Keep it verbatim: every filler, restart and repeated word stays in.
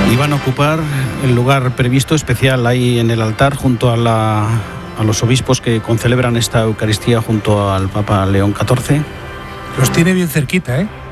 Y van a ocupar el lugar previsto especial ahí en el altar junto a, la, a los obispos que concelebran esta Eucaristía junto al Papa León catorce. Los tiene bien cerquita, ¿eh?